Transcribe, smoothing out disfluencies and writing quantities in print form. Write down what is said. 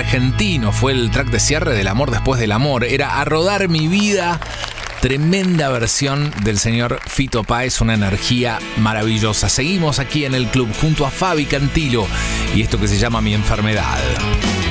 argentino. Fue el track de cierre del Amor después del amor. Era A rodar mi vida. Tremenda versión del señor Fito Páez, una energía maravillosa. Seguimos aquí en el club junto a Fabi Cantilo y esto que se llama Mi enfermedad.